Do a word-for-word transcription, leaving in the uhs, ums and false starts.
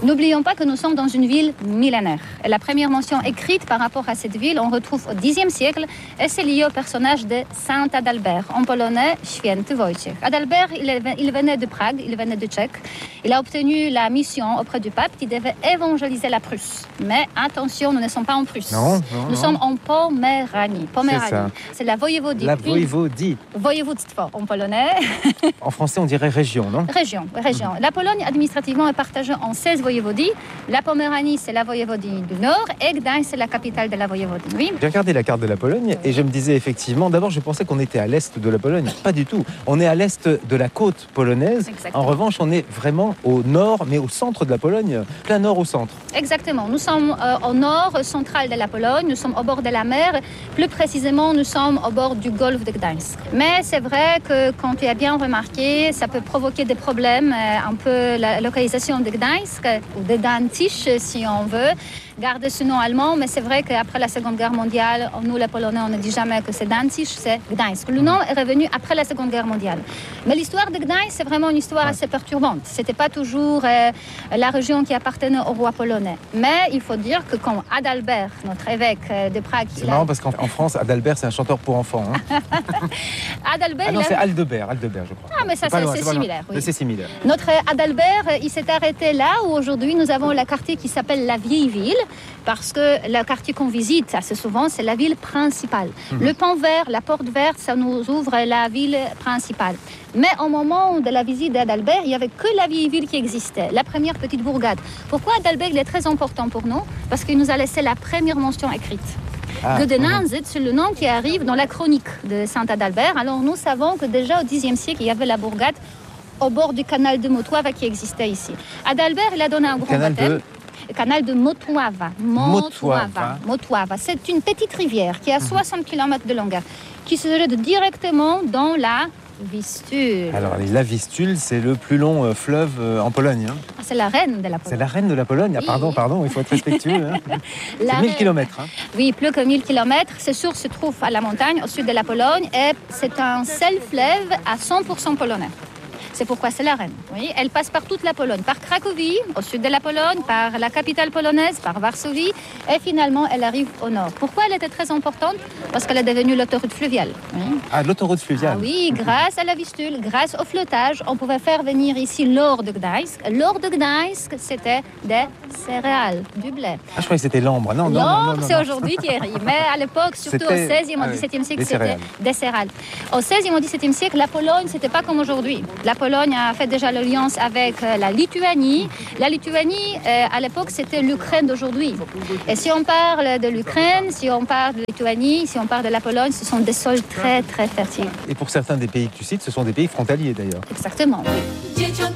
N'oublions pas que nous sommes dans une ville millénaire. Et la première mention écrite par rapport à cette ville, on retrouve au dixième siècle, et c'est lié au personnage de Saint Adalbert, en polonais Święty Wojciech. Adalbert, il venait de Prague, il venait de Tchèque. Il a obtenu la mission auprès du pape qui devait évangéliser la Prusse. Mais attention, nous ne sommes pas en Prusse. Non, non, nous non. sommes en Poméranie. Poméranie. C'est ça. C'est la voïvodie. La voïvodie. Województwo en polonais. En français, on dirait région, non? Région, région. La Pologne, administrativement, est partagée en seize voïvodies. La Poméranie, c'est la voïvodie du Nord et Gdańsk, c'est la capitale de la voïvodie. Oui. J'ai regardé la carte de la Pologne et je me disais effectivement, d'abord je pensais qu'on était à l'est de la Pologne. Pas du tout. On est à l'est de la côte polonaise. Exactement. En revanche, on est vraiment au nord, mais au centre de la Pologne. Plein nord au centre. Exactement. Nous sommes euh, au nord central de la Pologne. Nous sommes au bord de la mer. Plus précisément, nous sommes au bord du golfe de Gdańsk. Mais c'est vrai que, quand tu as bien remarqué, ça peut provoquer des problèmes. Euh, un peu la localisation de Gdańsk, ou de Danzig, si on veut, garder ce nom allemand, mais c'est vrai qu'après la Seconde Guerre mondiale, nous les Polonais, on ne dit jamais que c'est Danzig, c'est Gdańsk. Le nom est revenu après la Seconde Guerre mondiale. Mais l'histoire de Gdańsk, c'est vraiment une histoire assez perturbante. C'était pas toujours euh, la région qui appartenait au roi polonais. Mais il faut dire que quand Adalbert, notre évêque de Prague... C'est marrant a... parce qu'en France, Adalbert, c'est un chanteur pour enfants. Hein. Adalbert... Ah non, a... c'est Aldebert, Aldebert, je crois. Ah, mais ça, c'est, c'est, c'est similaire. Oui. C'est similaire. Notre Adalbert, il s'est arrêté là où aujourd'hui nous avons le quartier qui s'appelle la Vieille Ville, parce que le quartier qu'on visite assez souvent, c'est la ville principale. Mmh. Le pont vert, la porte verte, ça nous ouvre la ville principale. Mais au moment de la visite d'Adalbert, il n'y avait que la vieille ville qui existait, la première petite bourgade. Pourquoi Adalbert il est très important pour nous? Parce qu'il nous a laissé la première mention écrite. Ah, Guddenanzit, c'est le nom qui arrive dans la chronique de Saint Adalbert. Alors nous savons que déjà au dixième siècle, il y avait la bourgade au bord du canal de Motuava qui existait ici. Adalbert, il a donné un grand canal baptême. De... Le canal de Motuava. Motuava. Motuava. C'est une petite rivière qui a soixante kilomètres de longueur, qui se jette directement dans la Vistule. Alors, la Vistule, c'est le plus long euh, fleuve euh, en Pologne. Hein. Ah, c'est la reine de la Pologne. C'est la reine de la Pologne. Ah, pardon, pardon, il faut être respectueux. Hein. C'est mille kilomètres. Hein. Oui, plus que mille kilomètres. Ces sources se trouvent à la montagne, au sud de la Pologne, et c'est un seul fleuve à cent pour cent polonais. C'est pourquoi c'est la reine. Oui, elle passe par toute la Pologne, par Cracovie, au sud de la Pologne, par la capitale polonaise, par Varsovie, et finalement, elle arrive au nord. Pourquoi elle était très importante? Parce qu'elle est devenue l'autoroute fluviale. Oui. Ah, l'autoroute fluviale. Ah oui, grâce à la Vistule, grâce au flottage, on pouvait faire venir ici l'or de Gdańsk. L'or de Gdańsk, c'était des céréales, du blé. Ah, je croyais que c'était l'ambre. Non, non, non, non, non, c'est non. aujourd'hui Thierry. Mais à l'époque, surtout c'était... au seizième, au ah, dix-septième siècle, des c'était céréales. des céréales. Au seizième, au dix-septième siècle, la Pologne, c'était pas comme aujourd'hui. La Pologne a fait déjà l'alliance avec la Lituanie. La Lituanie, euh, à l'époque, c'était l'Ukraine d'aujourd'hui. Et si on parle de l'Ukraine, si on parle de la Lituanie, si on parle de la Pologne, ce sont des sols très, très fertiles. Et pour certains des pays que tu cites, ce sont des pays frontaliers d'ailleurs. Exactement.